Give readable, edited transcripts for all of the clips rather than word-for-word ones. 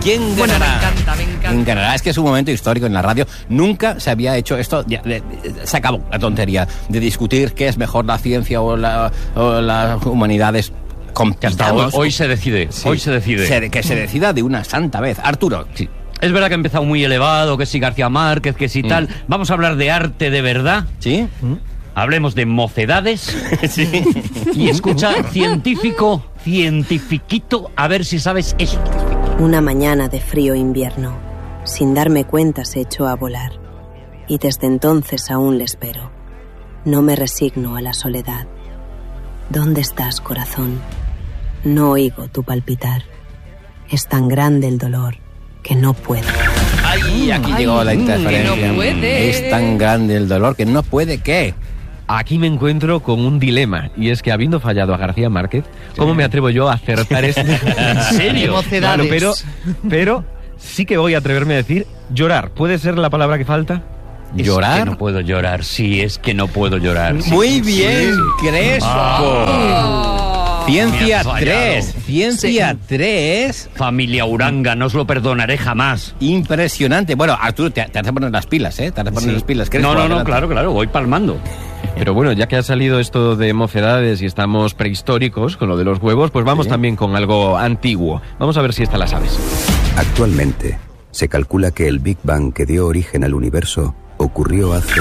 ¿Quién ganará? Bueno, me encanta. ¿Quién ganará? Es que es un momento histórico en la radio. Nunca se había hecho esto. Se acabó la tontería de discutir qué es mejor, la ciencia o las humanidades. Hoy se decide. Sí. Hoy se decide. Que se decida de una santa vez. Arturo. Sí. Es verdad que ha empezado muy elevado, que si García Márquez, que si tal. Vamos a hablar de arte de verdad. ¿Sí? Hablemos de mocedades. Sí. Y escucha, cientifiquito, a ver si sabes esto. Una mañana de frío invierno, sin darme cuenta se echó a volar. Y desde entonces aún le espero. No me resigno a la soledad. ¿Dónde estás, corazón? No oigo tu palpitar. Es tan grande el dolor que no puedo. Ay, aquí llegó la interferencia. Que no puede. Es tan grande el dolor que no puede, ¿qué? Aquí me encuentro con un dilema, y es que habiendo fallado a García Márquez, ¿cómo me atrevo yo a acertar esto? ¿En serio? Mocedades. Claro, pero sí que voy a atreverme a decir llorar. ¿Puede ser la palabra que falta? ¿Llorar? Es que no puedo llorar, sí, es que no puedo llorar. Muy bien, Crespo. Ciencia 3. Ciencia 3. Familia Uranga, no os lo perdonaré jamás. Impresionante. Bueno, Arturo, te has de poner las pilas, ¿eh? Te has de poner las pilas. Crespo, No, adelante. claro, voy palmando. Pero bueno, ya que ha salido esto de mocedades y estamos prehistóricos con lo de los huevos, pues vamos también con algo antiguo. Vamos a ver si esta la sabes. Actualmente, se calcula que el Big Bang que dio origen al universo ocurrió hace...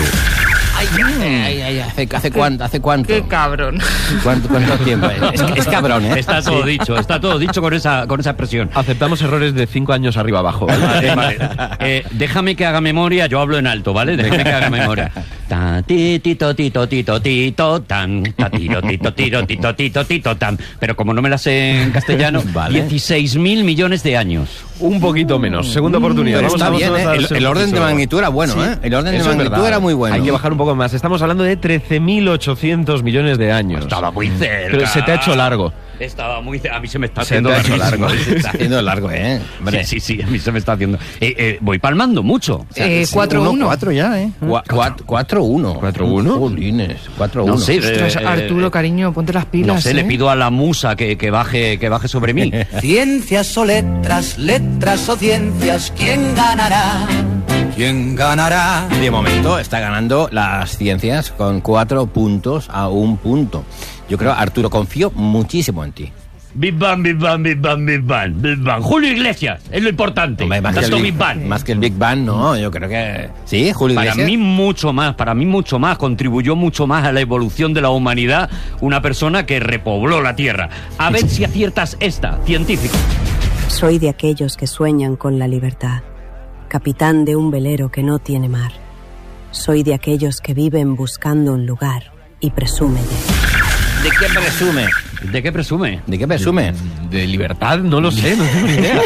¿Hace cuánto? Qué cabrón. ¿Cuánto tiempo? Es cabrón, ¿eh? Está todo dicho con esa expresión. Aceptamos errores de 5 años arriba abajo, ¿vale? Vale. Déjame que haga memoria, yo hablo en alto, ¿vale? Déjame que haga memoria. Ta ti tito tito tito tito tan ta tiro tito tiro tito tito tito tan. Pero como no me la sé en castellano, Vale. 16.000 millones de años. Un poquito menos. Segunda oportunidad. Pero está bien, ¿eh? El orden de magnitud era bueno, ¿eh? El orden de magnitud era muy bueno. Hay que bajar un poco más. Estamos hablando de 13.800 millones de años. Estaba muy cerca. Pero se te ha hecho largo. Estaba muy cerca. A mí se me está Se haciendo te ha hecho largo. largo. Está haciendo largo, ¿eh? Hombre. Sí, a mí se me está haciendo. Voy palmando mucho. 4-1. 4 ya, ¿eh? 4-1. 4-1. Jolines, 4-1. No sé, Ostras, Arturo, cariño, ponte las pilas. No sé, le pido a la musa que baje sobre mí. Ciencias o letras, letras o ciencias, ¿quién ganará? ¿Quién ganará? De momento está ganando las ciencias con 4 puntos a 1 punto. Yo creo, Arturo, confío muchísimo en ti. Big Bang, Big Bang, Big Bang, Big Bang, Big Bang. Julio Iglesias, es lo importante. Hombre, más que el Big Bang, no, yo creo que... ¿Sí, Julio Para Iglesias? mí mucho más, contribuyó mucho más a la evolución de la humanidad una persona que repobló la Tierra. A ver si aciertas esta, científico. Soy de aquellos que sueñan con la libertad, capitán de un velero que no tiene mar. Soy de aquellos que viven buscando un lugar y presume de... ¿De qué presume? ¿De qué presume? ¿De qué presume? De libertad, no lo sé, no tengo ni idea.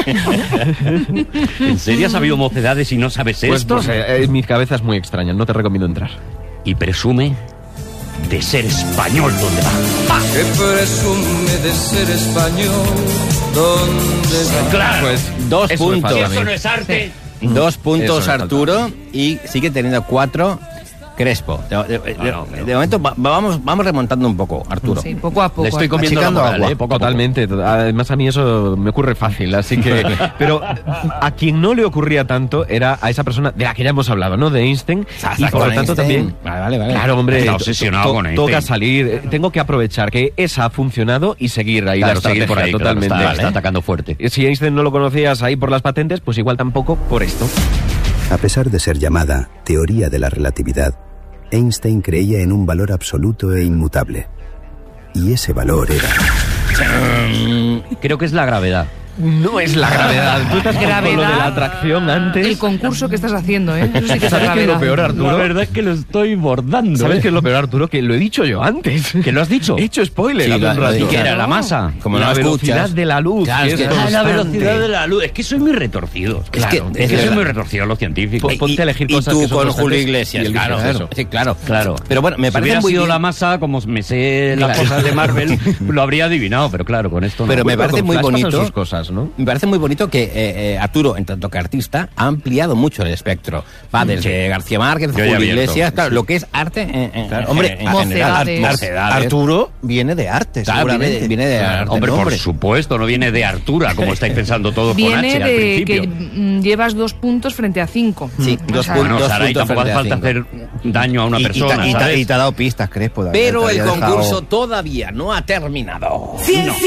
¿En serio has habido mocedades y no sabes esto? Mi cabeza es muy extraña, no te recomiendo entrar. Y presume de ser español, ¿dónde va? Que presume de ser español, ¿dónde va? Claro, Pues 2 eso me puntos. falta a eso mí. no es arte. 2 puntos Eso me Arturo y sigue teniendo 4 Crespo. De momento vamos remontando un poco, Arturo. Sí, poco a poco. Le estoy comiendo Achicando la moral, agua. poco a poco. Totalmente. Además, a mí eso me ocurre fácil, así que... Pero a quien no le ocurría tanto era a esa persona de la que ya hemos hablado, ¿no? De Einstein. Y por lo tanto también... Vale. Claro, hombre, Está obsesionado con Einstein. toca salir. Tengo que aprovechar que esa ha funcionado y seguir ahí Claro, la estrategia seguir por ahí, claro, totalmente. está atacando fuerte. Si Einstein no lo conocías ahí por las patentes, pues igual tampoco por esto. A pesar de ser llamada teoría de la relatividad, Einstein creía en un valor absoluto e inmutable. Y ese valor era... Creo que es la gravedad. No es la gravedad. Tú estás con lo de la Gravedad. atracción antes. El concurso que estás haciendo, ¿eh? Eso sí que es ¿Sabes qué es lo gravedad. peor, Arturo? La verdad es que lo estoy bordando. ¿Sabes qué es lo peor, Arturo? Que lo he dicho yo antes. ¿Que lo has dicho? He hecho spoiler Sí, hace un lo rato. he dicho. ¿Qué era? ¿La masa? Como la no velocidad escuchas. de la luz. Claro, es que- Ah, la constante. velocidad de la luz. Es que soy muy retorcido. Claro, es que es soy verdad. muy retorcido los científicos. Ponte a elegir y cosas tú que son con constantes Julio y Iglesias, eliges claro. eso. Sí, claro. Claro. Pero bueno, me Si parece hubiera muy sido bien. la masa, como me sé las Claro. cosas de Marvel, lo habría adivinado, pero claro, con esto no. Pero me Bueno, parece con muy Flash pasan bonito. sus cosas. más, ¿no? Me parece muy bonito que Arturo, en tanto que artista, ha ampliado mucho el espectro. Va desde García Márquez, Yo ya Julio abierto. Iglesias, claro, lo que es arte Claro, hombre, en general. Mocedades. Arturo viene de arte, Claro, seguramente. viene de arte. Hombre, ¿no? por supuesto, no viene de Artura, como estáis pensando todos con Viene H al de principio. que llevas 2 puntos frente a 5. Sí, dos puntos. Bueno, Saray, puntos tampoco hace frente a falta 5. hacer daño a una Y persona, te ¿sabes? ha dado pistas, Crespo. David, Pero te el había dejado- concurso todavía no ha terminado.